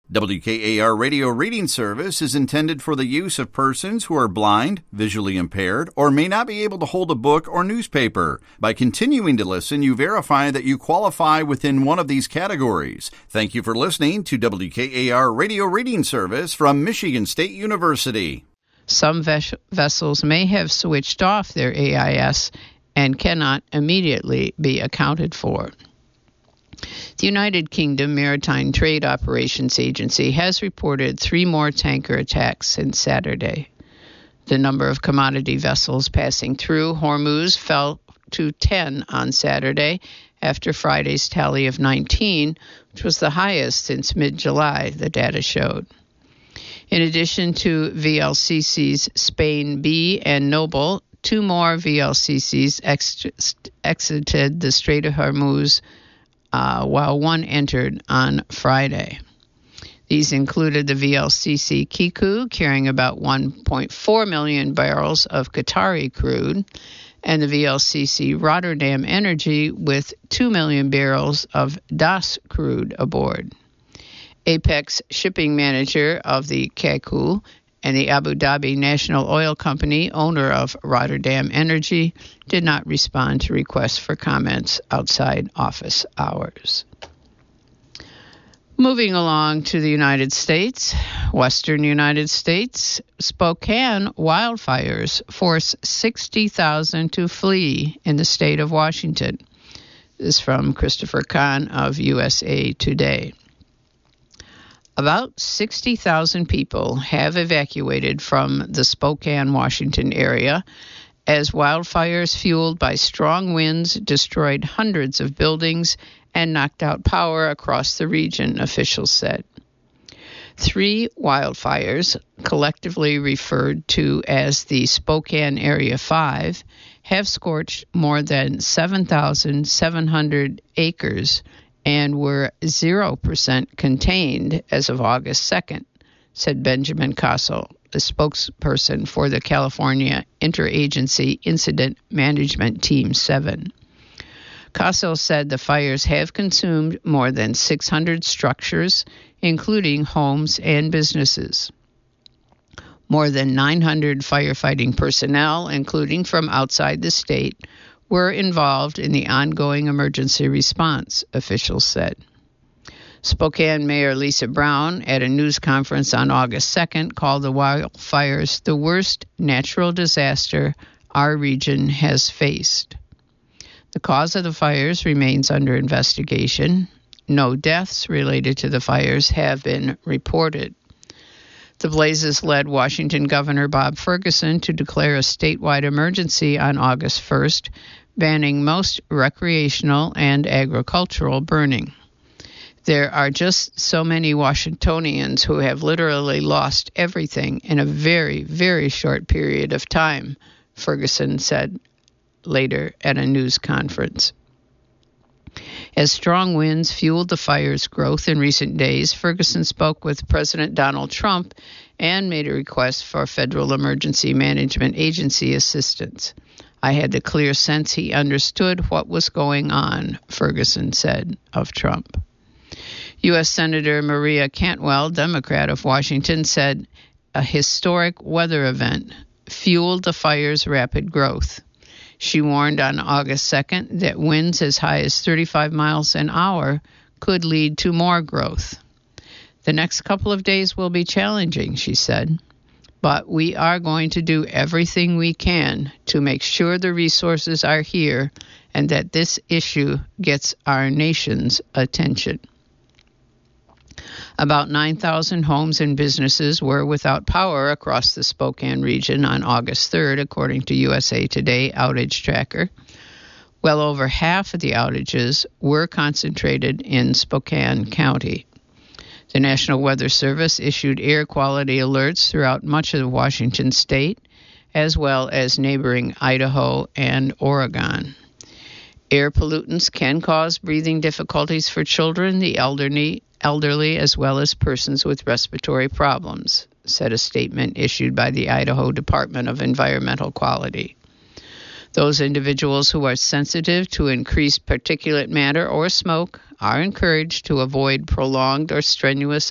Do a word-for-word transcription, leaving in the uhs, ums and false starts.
W K A R Radio Reading Service is intended for the use of persons who are blind, visually impaired, or may not be able to hold a book or newspaper. By continuing to listen, you verify that you qualify within one of these categories. Thank you for listening to W K A R Radio Reading Service from Michigan State University. Some ves- vessels may have switched off their A I S and cannot immediately be accounted for. The United Kingdom Maritime Trade Operations Agency has reported three more tanker attacks since Saturday. The number of commodity vessels passing through Hormuz fell to ten on Saturday after Friday's tally of nineteen, which was the highest since mid-July, the data showed. In addition to V L C Cs Spain B and Noble, two more V L C Cs ex- exited the Strait of Hormuz, Uh, while one entered on Friday. These included the V L C C Kiku, carrying about one point four million barrels of Qatari crude, and the V L C C Rotterdam Energy with two million barrels of Das crude aboard. Apex shipping manager of the Kiku and the Abu Dhabi National Oil Company, owner of Rotterdam Energy, did not respond to requests for comments outside office hours. Moving along to the United States, Western United States, Spokane wildfires force sixty thousand to flee in the state of Washington. This is from Christopher Kahn of U S A Today. About sixty thousand people have evacuated from the Spokane, Washington area as wildfires fueled by strong winds destroyed hundreds of buildings and knocked out power across the region, officials said. Three wildfires, collectively referred to as the Spokane Area five, have scorched more than seven thousand seven hundred acres and were zero percent contained as of August second, said Benjamin Castle, a spokesperson for the California Interagency Incident Management Team seven. Castle said the fires have consumed more than six hundred structures, including homes and businesses. More than nine hundred firefighting personnel, including from outside the state, were involved in the ongoing emergency response, officials said. Spokane Mayor Lisa Brown, at a news conference on August second, called the wildfires the worst natural disaster our region has faced. The cause of the fires remains under investigation. No deaths related to the fires have been reported. The blazes led Washington Governor Bob Ferguson to declare a statewide emergency on August first, banning most recreational and agricultural burning. There are just so many Washingtonians who have literally lost everything in a very, very short period of time, Ferguson said later at a news conference. As strong winds fueled the fire's growth in recent days, Ferguson spoke with President Donald Trump and made a request for Federal Emergency Management Agency assistance. I had the clear sense he understood what was going on, Ferguson said of Trump. U S Senator Maria Cantwell, Democrat of Washington, said a historic weather event fueled the fire's rapid growth. She warned on August second that winds as high as thirty-five miles an hour could lead to more growth. The next couple of days will be challenging, she said, but we are going to do everything we can to make sure the resources are here and that this issue gets our nation's attention. About nine thousand homes and businesses were without power across the Spokane region on August third, according to U S A Today outage tracker. Well over half of the outages were concentrated in Spokane County. The National Weather Service issued air quality alerts throughout much of Washington state, as well as neighboring Idaho and Oregon. Air pollutants can cause breathing difficulties for children, the elderly, elderly, as well as persons with respiratory problems, said a statement issued by the Idaho Department of Environmental Quality. Those individuals who are sensitive to increased particulate matter or smoke are encouraged to avoid prolonged or strenuous